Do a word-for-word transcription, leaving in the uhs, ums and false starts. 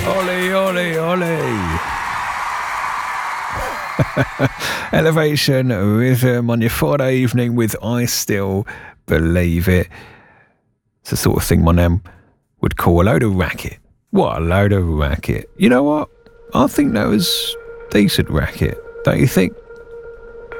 Ollie, Ollie, Ollie. Elevation Rhythm on your Friday evening with I Still Believe It. It's the sort of thing my nan would call a load of racket. What a load of racket. You know what? I think that was decent racket, don't you think?